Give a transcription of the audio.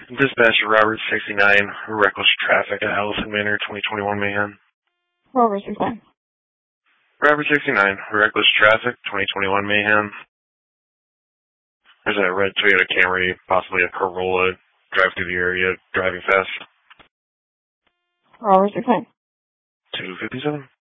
Dispatcher Robert 69, reckless traffic at Allison Manor, 2021 Mayhem. Robert 69. Robert 69, reckless traffic, 2021 Mayhem. There's a red Toyota Camry, possibly a Corolla, drive through the area, driving fast. Robert 69. 257.